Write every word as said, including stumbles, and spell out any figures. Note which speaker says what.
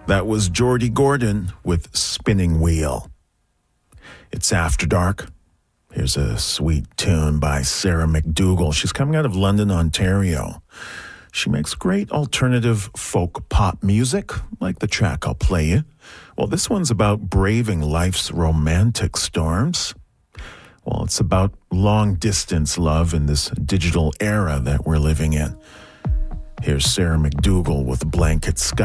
Speaker 1: That was Geordie Gordon with Spinning Wheel. It's After Dark. Here's a sweet tune by Sarah McDougall. She's coming out of London, Ontario. She makes great alternative folk pop music, like the track I'll play you. Well, this one's about braving life's romantic storms. Well, it's about long-distance love in this digital era that we're living in. Here's Sarah McDougall with Blanket Sky.